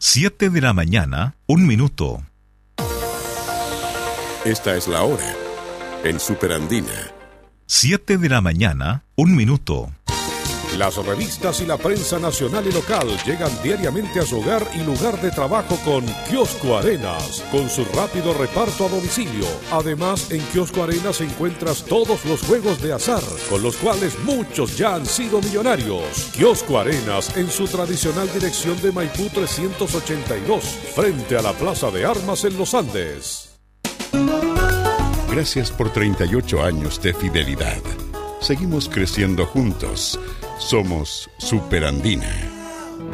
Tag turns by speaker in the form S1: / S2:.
S1: 7 de la mañana, 1 minuto.
S2: Esta es la hora en Super Andina.
S1: 7 de la mañana, 1 minuto.
S3: Las revistas y la prensa nacional y local llegan diariamente a su hogar y lugar de trabajo con Kiosco Arenas, con su rápido reparto a domicilio. Además, en Kiosco Arenas encuentras todos los juegos de azar, con los cuales muchos ya han sido millonarios. Kiosco Arenas, en su tradicional dirección de Maipú 382, frente a la Plaza de Armas en Los Andes.
S2: Gracias por 38 años de fidelidad. Seguimos creciendo juntos. Somos Super Andina.